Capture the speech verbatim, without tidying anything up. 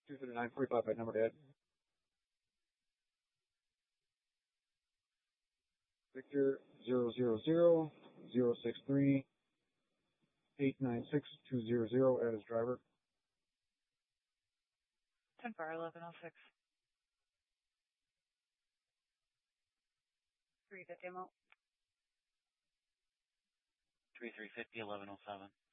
two thirty-nine forty-five by number dead. Victor zero zero zero zero six three eight nine six two zero zero as driver. ten four eleven oh six. three fifty mo. three three fifty eleven oh seven.